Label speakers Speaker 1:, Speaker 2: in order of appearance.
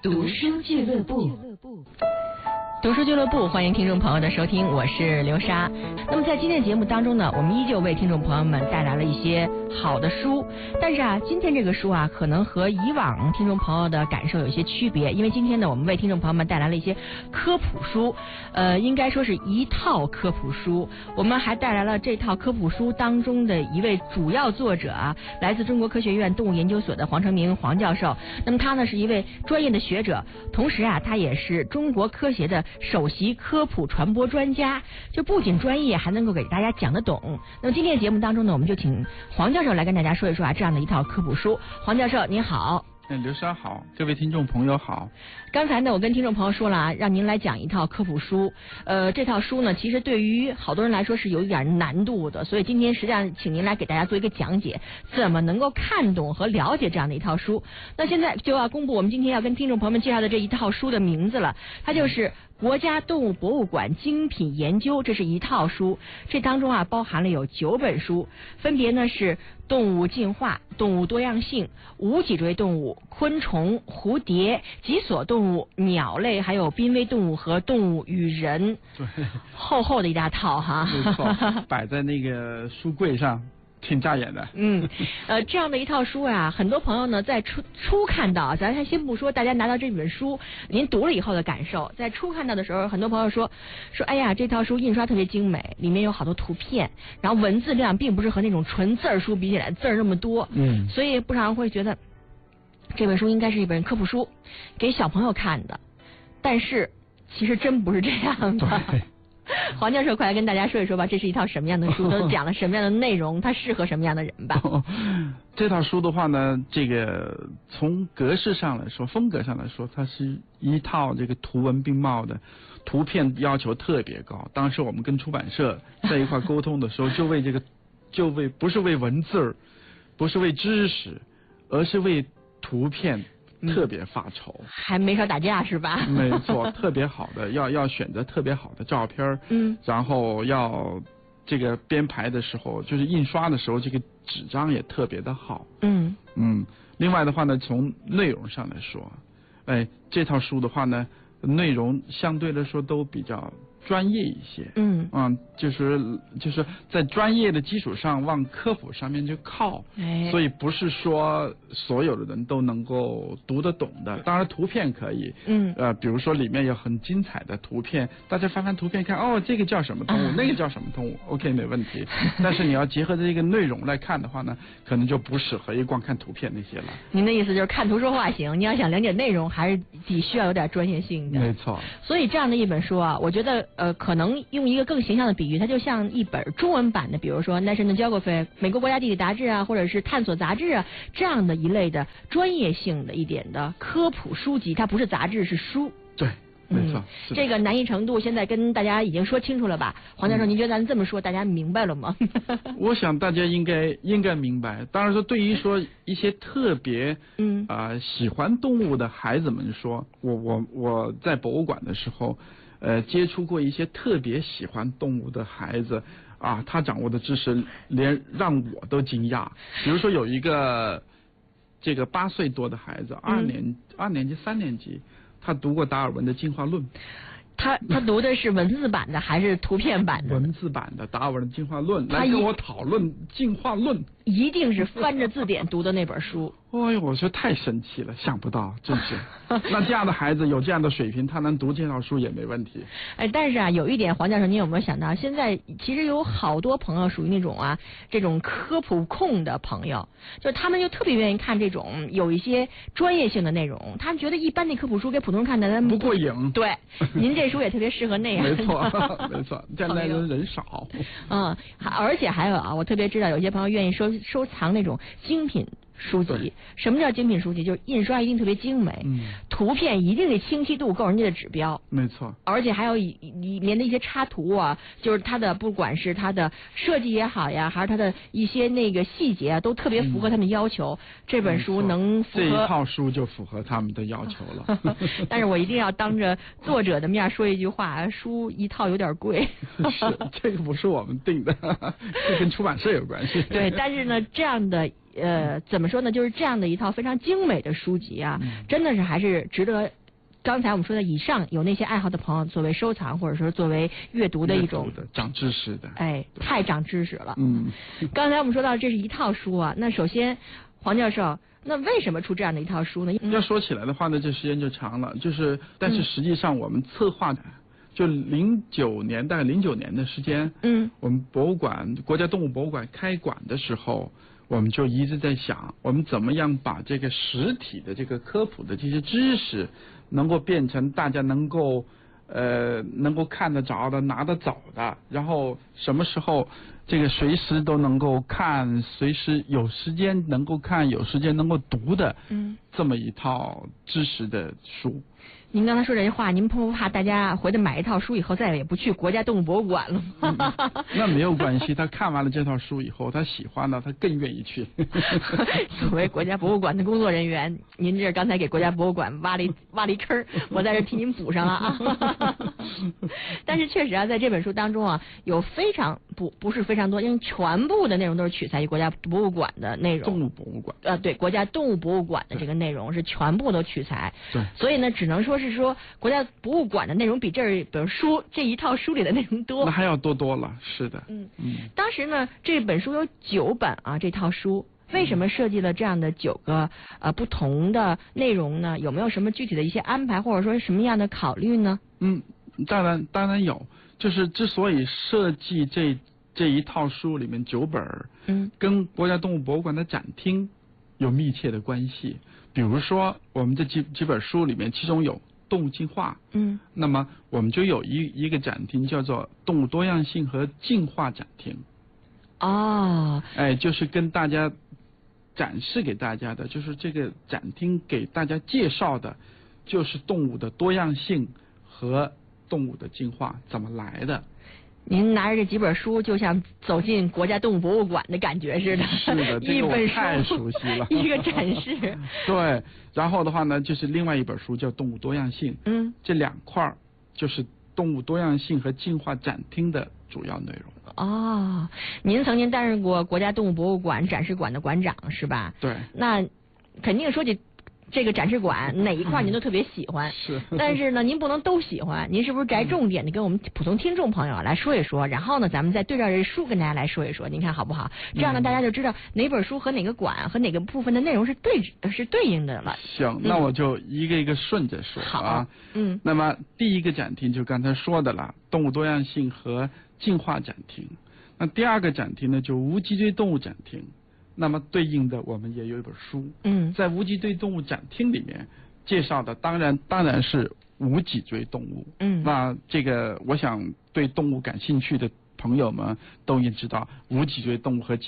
Speaker 1: 读书俱乐部。
Speaker 2: 读书俱乐部，欢迎听众朋友的收听，我是刘莎。那么在今天的节目当中呢，我们依旧为听众朋友们带来了一些好的书，但是今天这个书可能和以往听众朋友的感受有一些区别，因为今天呢，我们为听众朋友们带来了一些科普书，应该说是一套科普书。我们还带来了这套科普书当中的一位主要作者来自中国科学院动物研究所的黄成明黄教授。那么他呢是一位专业的学者，同时他也是中国科协的首席科普传播专家，就不仅专业，还能够给大家讲得懂。那么今天的节目当中呢，我们就请黄教授来跟大家说一说这样的一套科普书。黄教授您好。
Speaker 3: 刘莎好，各位听众朋友好。
Speaker 2: 刚才呢，我跟听众朋友说了让您来讲一套科普书。这套书呢，其实对于好多人来说是有一点难度的，所以今天实际上请您来给大家做一个讲解，怎么能够看懂和了解这样的一套书。那现在就要公布我们今天要跟听众朋友们介绍的这一套书的名字了，它就是国家动物博物馆精品研究，这是一套书，这当中包含了有9本书，分别呢是动物进化、动物多样性、无脊椎动物、昆虫、蝴蝶、脊索动物、鸟类，还有濒危动物和动物与人。
Speaker 3: 对，
Speaker 2: 厚厚的一大套
Speaker 3: 没错，摆在那个书柜上。挺扎眼的。
Speaker 2: 这样的一套书很多朋友呢在初看到，咱还先不说大家拿到这本书您读了以后的感受，在初看到的时候，很多朋友说哎呀，这套书印刷特别精美，里面有好多图片，然后文字量并不是和那种纯字书比起来字那么多，所以不少人会觉得这本书应该是一本科普书，给小朋友看的，但是其实真不是这样的。黄教授，快来跟大家说一说吧，这是一套什么样的书，都讲了什么样的内容，它适合什么样的人吧？
Speaker 3: 这套书的话呢，这个从格式上来说，风格上来说，它是一套这个图文并茂的，图片要求特别高。当时我们跟出版社在一块沟通的时候，不是为文字，不是为知识，而是为图片。特别发愁，
Speaker 2: 还没少打架是吧？
Speaker 3: 没错，特别好的要选择特别好的照片，然后要这个编排的时候，就是印刷的时候，这个纸张也特别的好。另外的话呢，从内容上来说，这套书的话呢，内容相对来说都比较专业一些，就是在专业的基础上往科普上面去靠，所以不是说所有的人都能够读得懂的。当然图片可以，比如说里面有很精彩的图片，大家翻翻图片看，这个叫什么动物，那个叫什么动物，OK 没问题。但是你要结合这个内容来看的话呢，可能就不适合光看图片那些了。
Speaker 2: 您的意思就是看图说话行，你要想了解内容，还是得需要有点专业性的。
Speaker 3: 没错。
Speaker 2: 所以这样的一本书我觉得可能用一个更形象的比喻，它就像一本中文版的，比如说 National Geographic 美国国家地理杂志或者是探索杂志这样的一类的专业性的一点的科普书籍，它不是杂志是书。
Speaker 3: 对，没错。
Speaker 2: 这个难易程度现在跟大家已经说清楚了吧？黄教授，您觉得咱这么说大家明白了吗？
Speaker 3: 我想大家应该明白。当然说，对于说一些特别喜欢动物的孩子们说，我在博物馆的时候接触过一些特别喜欢动物的孩子他掌握的知识连让我都惊讶。比如说有一个这个8岁多的孩子，2年级3年级，他读过达尔文的进化论。
Speaker 2: 他读的是文字版的还是图片版的？
Speaker 3: 文字版的达尔文的进化论，来跟我讨论进化论。
Speaker 2: 一定是翻着字典读的那本书。
Speaker 3: 哎呦，我说太神奇了，想不到，真是。那这样的孩子有这样的水平，他能读这套书也没问题。
Speaker 2: 但是有一点，黄教授，您有没有想到，现在其实有好多朋友属于那种这种科普控的朋友，就是他们就特别愿意看这种有一些专业性的内容，他们觉得一般的科普书给普通人看的
Speaker 3: 不过瘾。
Speaker 2: 对，您这书也特别适合那样。
Speaker 3: 没错，没错，现在人少。
Speaker 2: 而且还有我特别知道有些朋友愿意收藏那种精品书籍。什么叫精品书籍？就是印刷一定特别精美，图片一定得清晰度够人家的指标。
Speaker 3: 没错。
Speaker 2: 而且还有里面的一些插图就是它的不管是它的设计也好呀，还是它的一些那个细节都特别符合他们要求。这本书能符合，
Speaker 3: 这一套书就符合他们的要求了。
Speaker 2: 但是我一定要当着作者的面说一句话，书一套有点贵。
Speaker 3: 是，这个不是我们定的，这跟出版社有关系。
Speaker 2: 对，但是呢，这样的怎么说呢？就是这样的一套非常精美的书籍啊，真的是还是值得。刚才我们说的以上有那些爱好的朋友作为收藏或者说作为阅读的一种
Speaker 3: 长知识的，
Speaker 2: 哎，太长知识了。刚才我们说到这是一套书啊，那首先黄教授，那为什么出这样的一套书呢？
Speaker 3: 要说起来的话呢，这时间就长了，但是实际上我们策划就09年，大概09年的时间，我们国家动物博物馆开馆的时候，我们就一直在想，我们怎么样把这个实体的这个科普的这些知识，能够变成大家能够看得着的、拿得走的，然后什么时候这个随时都能够看，随时有时间能够看，有时间能够读的，这么一套知识的书。
Speaker 2: 您刚才说这些话，您不怕大家回来买一套书以后再也不去国家动物博物馆了吗？
Speaker 3: 那没有关系，他看完了这套书以后，他喜欢了，他更愿意去。
Speaker 2: 作为国家博物馆的工作人员，您这刚才给国家博物馆挖了一坑，我在这替您补上了啊。但是确实啊，在这本书当中啊，有不是非常多，因为全部的内容都是取材于国家博物馆的内容。
Speaker 3: 动物博物馆。
Speaker 2: 对，国家动物博物馆的这个内容是全部都取材。
Speaker 3: 对。
Speaker 2: 所以呢，只能说是国家博物馆的内容比这本书这一套书里的内容多。
Speaker 3: 那还要多了，是的。
Speaker 2: 当时呢，这本书有9本啊，这套书为什么设计了这样的9个不同的内容呢？有没有什么具体的一些安排，或者说什么样的考虑呢？
Speaker 3: 当然有，就是之所以设计这一套书里面9本，跟国家动物博物馆的展厅有密切的关系。比如说，我们这几本书里面，其中有动物进化，那么我们就有一个展厅叫做动物多样性和进化展厅。就是跟大家展示给大家的，就是这个展厅给大家介绍的，就是动物的多样性和动物的进化怎么来的。
Speaker 2: 您拿着这几本书，就像走进国家动物博物馆的感觉似的。
Speaker 3: 是的，
Speaker 2: 一本书
Speaker 3: 太熟悉了。
Speaker 2: 一个展示。
Speaker 3: 对，然后的话呢，就是另外一本书叫《动物多样性》。这2块就是动物多样性和进化展厅的主要内容。
Speaker 2: 您曾经担任过国家动物博物馆展示馆的馆长是吧？
Speaker 3: 对。
Speaker 2: 那肯定说起这个展示馆哪一块您都特别喜欢，
Speaker 3: 是。
Speaker 2: 但是呢，您不能都喜欢，您是不是摘重点的跟我们普通听众朋友来说一说，然后呢，咱们再对照这书跟大家来说一说，您看好不好？这样呢，大家就知道哪本书和哪个馆和哪个部分的内容是对应的了。
Speaker 3: 行，那我就一个一个顺着说啊。那么第一个展厅就刚才说的了，动物多样性和进化展厅。那第2个展厅呢，就无脊椎动物展厅。那么对应的我们也有一本书，在无脊椎动物展厅里面介绍的当然是无脊椎动物。那这个我想对动物感兴趣的朋友们都已经知道，无脊椎动物和脊